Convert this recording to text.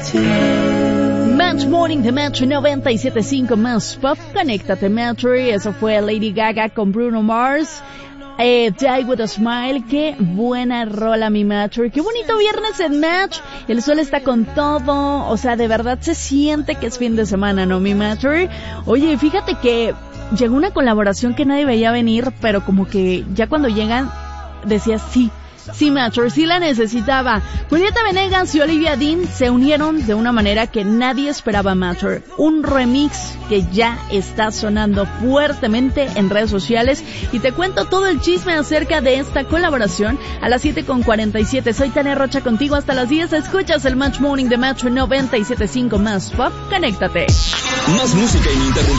Match Morning de Metro 97.5 más pop. Conéctate Metro. Eso fue Lady Gaga con Bruno Mars. Die With A Smile. Qué buena rola, mi Metro. Qué bonito viernes en Match. El sol está con todo. O sea, de verdad se siente que es fin de semana, ¿no, mi Metro? Oye, fíjate que llegó una colaboración que nadie veía venir, pero como que ya cuando llegan decías sí, Matcher, sí la necesitaba. Julieta Venegas y Olivia Dean se unieron de una manera que nadie esperaba, Matcher. Un remix que ya está sonando fuertemente en redes sociales. Y te cuento todo el chisme acerca de esta colaboración a las 7:47. Soy Tania Rocha contigo hasta las 10. Escuchas el Match Morning de Metro 97.5 más pop. Conéctate. Más música ininterrumpida.